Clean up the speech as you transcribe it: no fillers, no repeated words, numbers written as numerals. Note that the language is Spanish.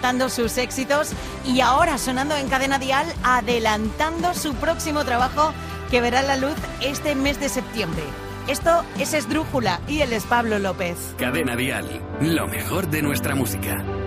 adaptando sus éxitos y ahora sonando en Cadena Dial, adelantando su próximo trabajo que verá la luz este mes de septiembre. Esto es Esdrújula y él es Pablo López. Cadena Dial, lo mejor de nuestra música.